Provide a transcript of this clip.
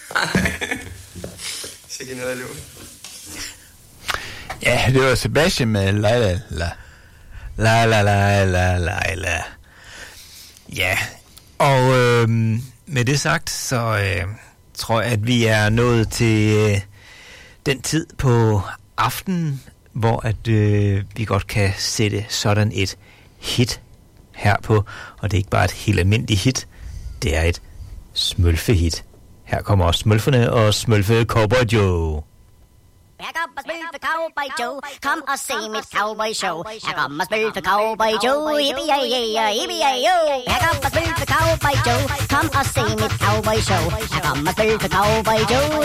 Sikke noget, Lou. Ja, det var Sebastian med la. Ja, og med det sagt, så tror jeg, at vi er nået til den tid på aftenen, hvor at vi godt kan sætte sådan et hit herpå. Og det er ikke bare et helt almindeligt hit, det er et smølfehit. Her kommer også Smølferne og Smølfe Cowboy Joe. Her kommer Smølfe Cowboy Joe, kom og se mit cowboy show. Her kommer Smølfe Cowboy Joe, yippie-yay-yay, yippie-yay-yo. Her kommer Smølfe Cowboy Joe, kom og se mit cowboy show. Her kommer Smølfe Cowboy Joe,